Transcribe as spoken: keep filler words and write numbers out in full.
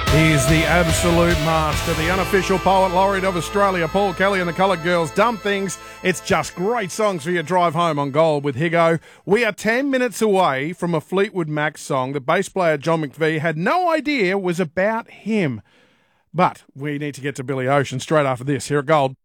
He's the absolute master, the unofficial poet laureate of Australia, Paul Kelly and the Coloured Girls. Dumb Things. It's just great songs for your drive home on Gold with Higo. We are ten minutes away from a Fleetwood Mac song that bass player John McVie had no idea was about him. But we need to get to Billy Ocean straight after this here at Gold.